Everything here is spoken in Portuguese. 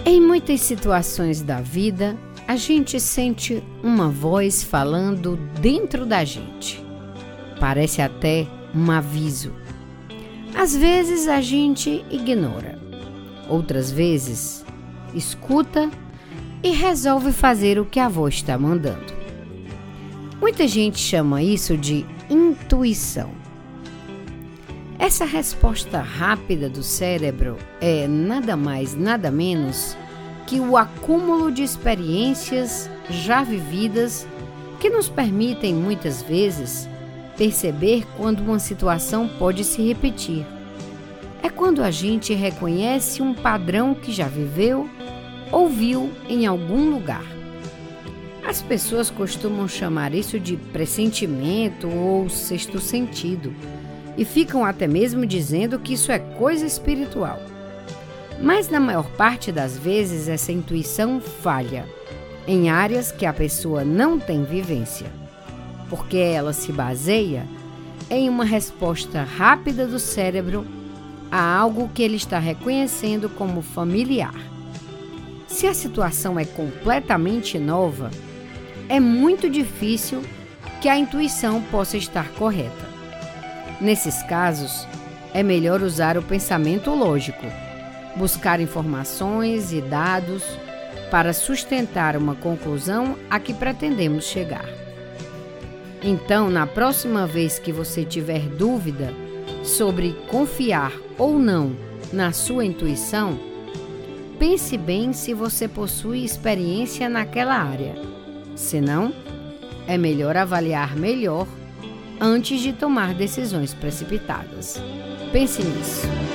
Em muitas situações da vida, a gente sente uma voz falando dentro da gente. Parece até um aviso. Às vezes a gente ignora, outras vezes escuta e resolve fazer o que a voz está mandando. Muita gente chama isso de intuição. Essa resposta rápida do cérebro é nada mais, nada menos que o acúmulo de experiências já vividas que nos permitem, muitas vezes, perceber quando uma situação pode se repetir. É quando a gente reconhece um padrão que já viveu ou viu em algum lugar. As pessoas costumam chamar isso de pressentimento ou sexto sentido e ficam até mesmo dizendo que isso é coisa espiritual. Mas na maior parte das vezes essa intuição falha em áreas que a pessoa não tem vivência, porque ela se baseia em uma resposta rápida do cérebro a algo que ele está reconhecendo como familiar. Se a situação é completamente nova, é muito difícil que a intuição possa estar correta. Nesses casos, é melhor usar o pensamento lógico, buscar informações e dados para sustentar uma conclusão a que pretendemos chegar. Então, na próxima vez que você tiver dúvida sobre confiar ou não na sua intuição, pense bem se você possui experiência naquela área. Se não, é melhor avaliar melhor antes de tomar decisões precipitadas. Pense nisso.